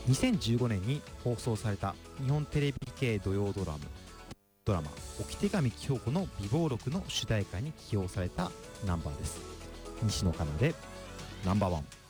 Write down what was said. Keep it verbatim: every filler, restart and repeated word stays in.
にせんじゅうごねんに放送された日本テレビ系土曜ドラマドラマ置手紙京子の美貌録の主題歌に起用されたナンバーです。西野カナでナンバーワン。